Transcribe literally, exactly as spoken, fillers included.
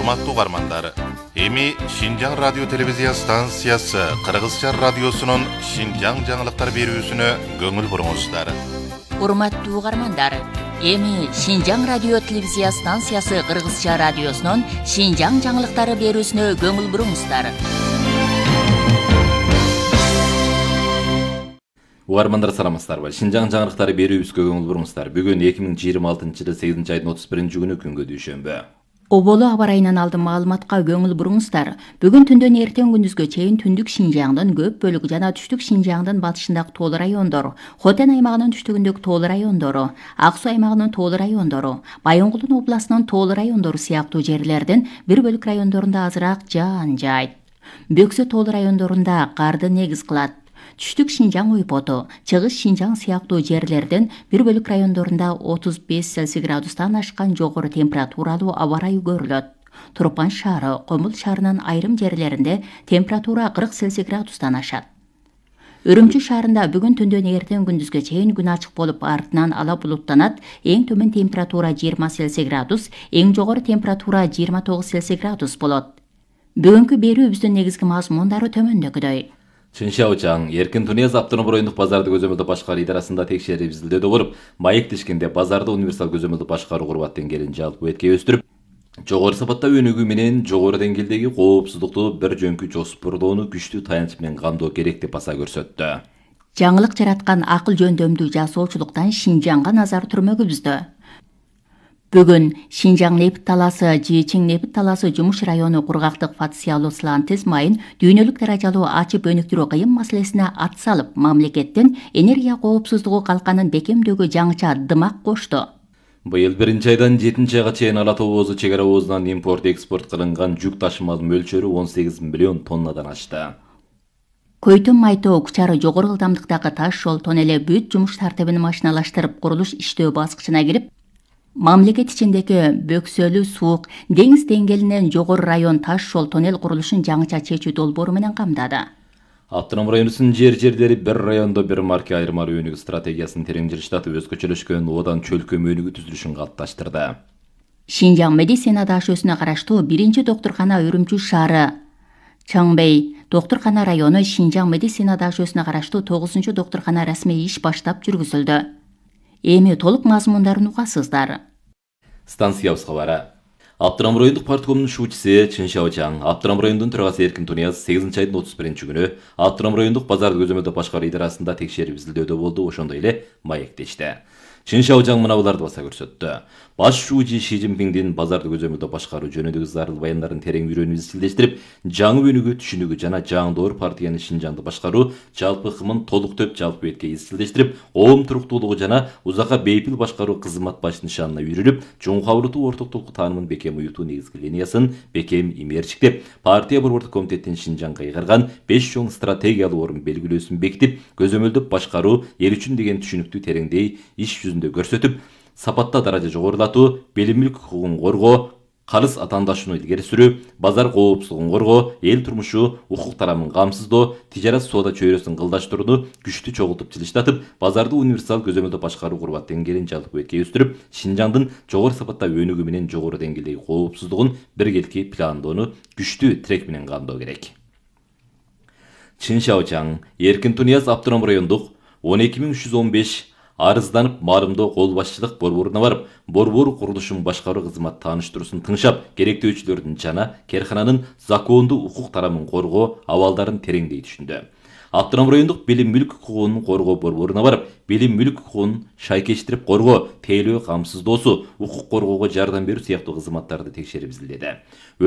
Урматтуу угармандар, эми Шинжаң радио телевизия станциясы Кыргызча радиосунун Шинжаң жаңылыктар берүүсүнө көңүл буруңуздар. Урматтуу угармандар, эми Шинжаң радио телевизия станциясы Кыргызча радиосунун Шинжаң жаңылыктары берүүсүнө көңүл буруңуздар. Угармандар саламатсыздарбы? Шинжаң жаңылыктары берүүбүзгө көңүл буруңуздар. Бүгүн эки миң жыйырма алтынчы жылы сегизинчи айдын отуз биринчи күнү күнгө дүйшөмбү. Оболу аба ырайынан алдын маалыматка көңүл буруңуздар. Бүгүн түндөн эртең күндүзгө чейин түндүк Шинжаңдын көп бөлүгү жана түштүк Шинжаңдын батышындагы тоол райондор, Хотен аймагынын түштүгүндөгү тоол райондору, Ак Суу аймагынын тоол райондору, Байонгулдун областынын тоол райондору сыяктуу жерлердин бир бөлүк райондорунда азыраак жаан жаайт. Бөксө тоол райондорунда карды негиз кылат. Түштүк Шинжаң ойпоту, Чыгыш Шинжаң сыяктуу жерлердин бир бөлүк райондорунда отуз беш Цельсий градустан ашкан жогору температуралуу аба ырайы көрүлөт. Турпан шаары, Комул шаарынын айрым жерлеринде температура кырк Цельсий градустан ашат. Үрүмчү шаарында бүгүн түндөн эртең күндүзгө чейин күн ачык болуп, артынан ала булуттанат. Эң төмөн температура жыйырма Цельсий градус, эң жогору температура жыйырма тогуз Цельсий градус болот. Бүгүнкү берүүбүздүн негизги мазмундары төмөндөгүдөй. Чыншаучаң, Эркин Тунез автоном райондук базарды көзөмөлдө башкаруу идарасында текшерип изилдөөдө болуп, маектешкенде базарды универсал көзөмөлдө башкаруу курбат деңгээлин жалпы бетке өстүрүп, жогору сапатта өнүгүү менен жогору деңгээлдеги коопсуздукту бир жөнкү жоспордоону күчтүү таянч менен камдоо керек деп баса көрсөттү. Жаңылык жараткан акыл жөндөмдүү жасоочулуктан Шинжаңга назар түрмөгүбүздө. Бүгүн Шинжаң Непит таласы, Жичиң Непит таласы жумуш району кургактык фациялуу слантез майын дүйнөлүк даражалуу ачып өнүктүрүү кыйын маселесине ат салып, мамлекеттин энергия коопсуздугу калканын бекемдөөгө жаңыча дымак кошту. Быйыл биринчи айдан жетинчи айга чейин Ала тоо боозу чек ара боозунан импорт-экспорт кылынган жүк ташымал мөлчөрү он сегиз миллион тоннадан ашты. Көйтөн Майтоо Кучары жогору ылдамдыктагы таш жол тоннели бүт жумуш тартибин машиналаштырып, курулуш иштөө баскычына кирип, мамлекет ичиндеги бөксөлүү суук деңиз деңгээлинен жогору район таш жол тоннел курулушун жаңыча чечүү долбоору менен камдады. Автоном районусунун жер-жерлери бир райондо бир марке айырмалуу өнүгүү стратегиясын терең жылыштатып, өзгөчөлөшкөн одан чөлкөм өнүгүү түзүлүшүн калыпташтырды. Шинжаң медицина дашөсүнө караштуу биринчи доктуркана Үрүмчү шаары, Чаңбей доктуркана району Шинжаң медицина дашөсүнө караштуу тогузунчу доктуркана расмий иш баштап жүргүзүлдү. Эми толук мазмундарын угасыздар. Станциябызга бара. Автоном райондук парткомдун шуучусу Чыншаучаң, Автоном райондун төрагасы Эркин Тунез сегизинчи айдын отуз биринчи күнү Автоном райондук базарды көзөмөлдө башкаруу идарасында текшерип изилдөөдө болду, ошондой эле маектешти. Чыншаучаң мына буларды баса көрсөттү. Баш шуучу Ши Цзиньпиңдин базарды көзөмөлдө башкаруу жөнүндөгү зарыл баяндарын терең үйрөнүп изилдештирип, жаңы өнүгүү түшүнүгү жана жаңдоор партиянын Шинжаңды башкаруу жалпы ыкымын толуктоп жалпы бетке изилдештирип, оом туруктуулугу жана узакка бейпил башкаруу кызмат баш нышанына үйрүлүп, чоң кабылдуу ортоктулук таанымын бекем уютуу негизги линиясын бекем имээрчиктеп, партия борбордук комитеттин Шинжаңга ыйгарган беш чоң стратегиялуу орун белгилөөсүн бекитип, көзөмөлдөп башкаруу эл үчүн деген түшүнүктү тереңдей иш жүзүндө көрсөтүп, сапатта даража жогорулатуу, белим мүлк укугун коргоо, калыс атаандашууну илгери сүрүү, базар коопсуздугун коргоо, эл турмушу укук тарамын камсыздоо, тижарат соода чөйрөсүн кылдаштырууну күчтүү чогултуп жылыштатып, базарды универсал көзөмөлдө башкаруу курбат деңгээлин жалпы бетке өстүрүп, Шинжаңдын жогору сапатта өнүгүү менен жогору деңгээлдеги коопсуздугун биргеликти пландоону күчтүү тирек менен камдоо керек. Чыншаучаң, Эркин Тунез автоном райондук он эки миң үч жүз он беш арызданып маалымдоо кол башчылык борборуна барып, борбор курулушун башкаруу кызмат тааныштыруусун тыңшап, керектөөчүлөрдүн жана керкананын закондуу укук тарамын коргоо абалдарын тереңдей түшүндү. Автоном райондук билим мүлк укугун коргоо борборуна барып, билим мүлк укугун шайкештирип коргоо, тейлөө камсыздоосу, укук коргоого жардам берүү сыяктуу кызматтарды текшерип изилдеди.